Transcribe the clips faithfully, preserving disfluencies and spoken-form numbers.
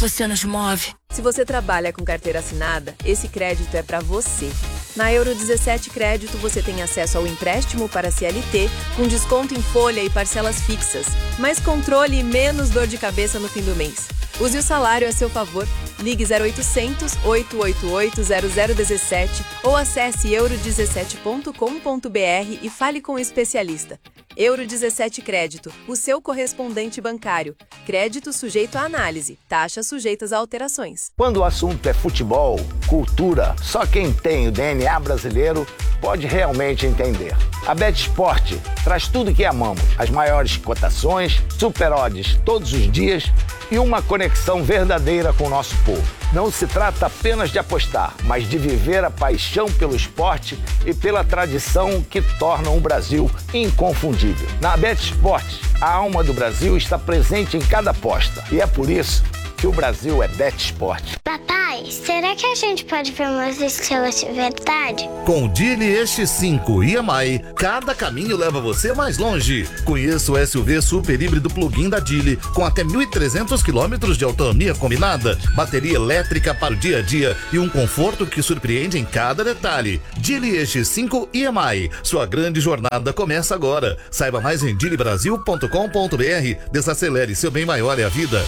você nos move. Se você trabalha com carteira assinada, esse crédito é para você. Na Euro dezessete Crédito, você tem acesso ao empréstimo para C L T, com desconto em folha e parcelas fixas, mais controle e menos dor de cabeça no fim do mês. Use o salário a seu favor. Ligue zero oitocentos, oito oito oito, zero zero um sete ou acesse euro dezessete ponto com ponto br e fale com o especialista. Euro dezessete Crédito, o seu correspondente bancário. Crédito sujeito à análise, taxas sujeitas a alterações. Quando o assunto é futebol, cultura, só quem tem o D N A brasileiro pode realmente entender. A BetSport traz tudo que amamos, as maiores cotações, super odds todos os dias e uma conexão verdadeira com o nosso povo. Não se trata apenas de apostar, mas de viver a paixão pelo esporte e pela tradição que tornam o Brasil inconfundível. Na BetSport, a alma do Brasil está presente em cada aposta e é por isso que o Brasil é BetSport. Papai, será que a gente pode ver umas estrelas de verdade? Com o Geely E X cinco e M I, cada caminho leva você mais longe. Conheça o S U V super híbrido plug-in da Geely, com até mil e trezentos quilômetros de autonomia combinada, bateria elétrica para o dia a dia e um conforto que surpreende em cada detalhe. Geely E X cinco e M I, sua grande jornada começa agora. Saiba mais em geely brasil ponto com ponto br. Desacelere, seu bem maior é a vida.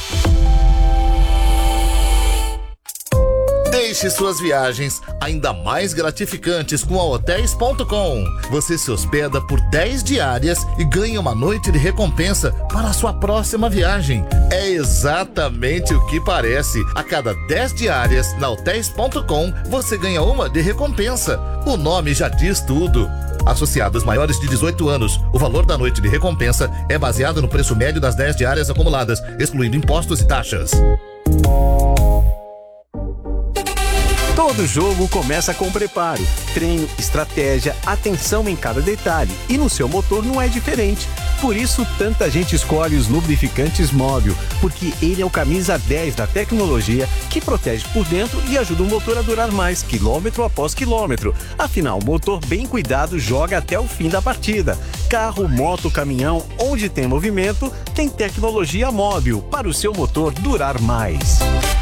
Deixe suas viagens ainda mais gratificantes com a hotéis ponto com. Você se hospeda por dez diárias e ganha uma noite de recompensa para a sua próxima viagem. É exatamente o que parece. A cada dez diárias na hotéis ponto com, você ganha uma de recompensa. O nome já diz tudo. Associados maiores de dezoito anos, o valor da noite de recompensa é baseado no preço médio das dez diárias acumuladas, excluindo impostos e taxas. Todo jogo começa com preparo, treino, estratégia, atenção em cada detalhe. E no seu motor não é diferente. Por isso, tanta gente escolhe os lubrificantes Móbil, porque ele é o camisa dez da tecnologia que protege por dentro e ajuda o motor a durar mais, quilômetro após quilômetro. Afinal, o motor bem cuidado joga até o fim da partida. Carro, moto, caminhão, onde tem movimento, tem tecnologia Móbil para o seu motor durar mais.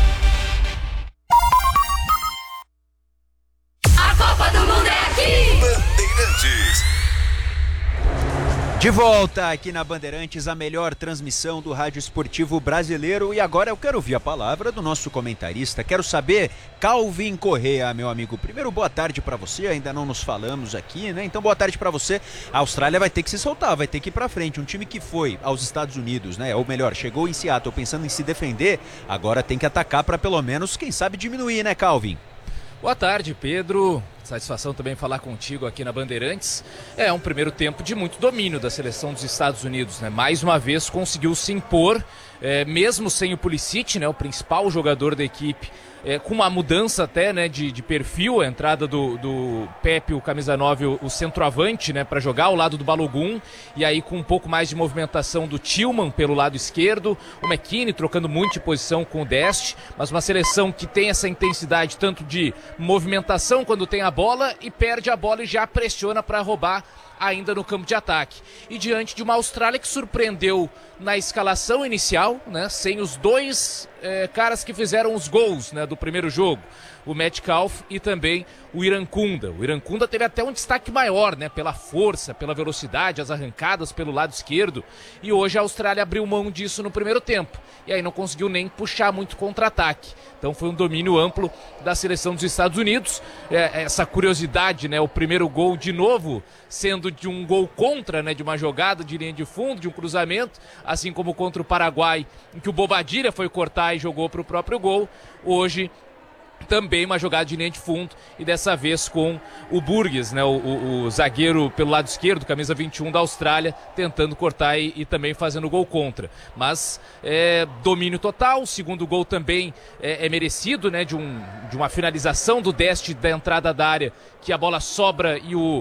De volta aqui na Bandeirantes, a melhor transmissão do rádio esportivo brasileiro. E agora eu quero ouvir a palavra do nosso comentarista. Quero saber, Calvin Correa, meu amigo. Primeiro, boa tarde para você. Ainda não nos falamos aqui, né? Então, boa tarde para você. A Austrália vai ter que se soltar, vai ter que ir para frente. Um time que foi aos Estados Unidos, né? Ou melhor, chegou em Seattle pensando em se defender, agora tem que atacar para pelo menos, quem sabe, diminuir, né, Calvin? Boa tarde, Pedro. Satisfação também falar contigo aqui na Bandeirantes. É um primeiro tempo de muito domínio da seleção dos Estados Unidos, né? Mais uma vez conseguiu se impor, é, mesmo sem o Pulisic, né? O principal jogador da equipe, é, com uma mudança até, né, de, de perfil, a entrada do, do Pepe, o camisa nove, o, o centroavante, né, para jogar ao lado do Balogun, e aí com um pouco mais de movimentação do Tillman pelo lado esquerdo, o McKinney trocando muito de posição com o Dest, mas uma seleção que tem essa intensidade tanto de movimentação quando tem a bola e perde a bola e já pressiona para roubar ainda no campo de ataque. E diante de uma Austrália que surpreendeu na escalação inicial, né, sem os dois é, caras que fizeram os gols, né, do primeiro jogo, o Metcalf e também o Irankunda. O Irankunda teve até um destaque maior, né, pela força, pela velocidade, as arrancadas pelo lado esquerdo, e hoje a Austrália abriu mão disso no primeiro tempo, e aí não conseguiu nem puxar muito contra-ataque. Então foi um domínio amplo da seleção dos Estados Unidos. É, essa curiosidade, né, o primeiro gol de novo sendo de um gol contra, né, de uma jogada de linha de fundo, de um cruzamento, assim como contra o Paraguai, em que o Bobadilla foi cortar e jogou para o próprio gol. Hoje também uma jogada de linha de fundo e dessa vez com o Burgess, né, o, o, o zagueiro pelo lado esquerdo, camisa vinte e um da Austrália, tentando cortar e, e também fazendo gol contra. Mas é, domínio total, o segundo gol também é, é merecido, né, de, um, de uma finalização do Dest da entrada da área, que a bola sobra e o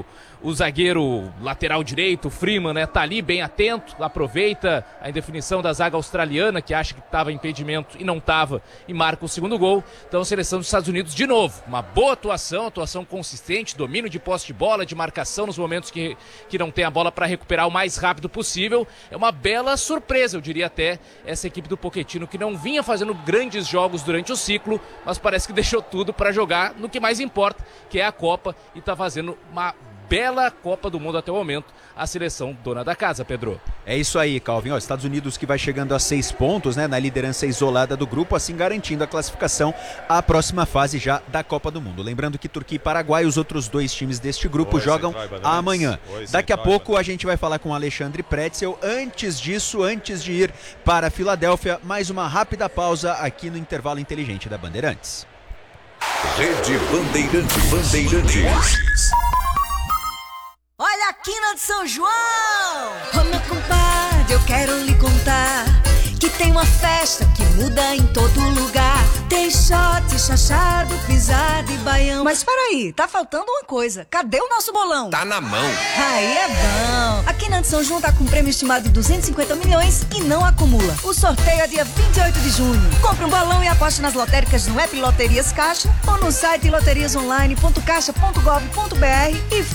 O zagueiro lateral direito, o Freeman, né, tá ali bem atento, aproveita a indefinição da zaga australiana, que acha que estava impedimento e não estava, e marca o segundo gol. Então a seleção dos Estados Unidos, de novo, uma boa atuação, atuação consistente, domínio de posse de bola, de marcação nos momentos que, que não tem a bola para recuperar o mais rápido possível. É uma bela surpresa, eu diria até, essa equipe do Pochettino, que não vinha fazendo grandes jogos durante o ciclo, mas parece que deixou tudo para jogar no que mais importa, que é a Copa, e está fazendo uma bela Copa do Mundo até o momento, a seleção dona da casa, Pedro. É isso aí, Calvin. Ó, Estados Unidos que vai chegando a seis pontos, né, na liderança isolada do grupo, assim garantindo a classificação à próxima fase já da Copa do Mundo. Lembrando que Turquia e Paraguai, os outros dois times deste grupo, Oi, jogam amanhã. Oi, Daqui a pouco a gente vai falar com Alexandre Pretzel. Antes disso, antes de ir para a Filadélfia, mais uma rápida pausa aqui no Intervalo Inteligente da Bandeirantes. Rede Bandeirantes. Bandeirantes. Olha a quina de São João! Ô meu compadre, eu quero lhe contar que tem uma festa que muda em todo lugar. Tem shot, chachado, pisado e baião. Mas peraí, tá faltando uma coisa. Cadê o nosso bolão? Tá na mão. Aí é bom. A Quina de São João tá com um prêmio estimado de duzentos e cinquenta milhões e não acumula. O sorteio é dia vinte e oito de junho. Compre um bolão e aposte nas lotéricas no app Loterias Caixa ou no site loterias online ponto caixa ponto gov ponto br e